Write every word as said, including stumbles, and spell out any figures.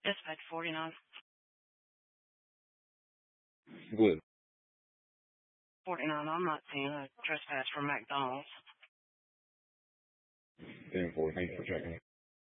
Dispatch forty-nine. Good. forty-nine, I'm not seeing a trespass from McDonald's. ten four, thanks for checking.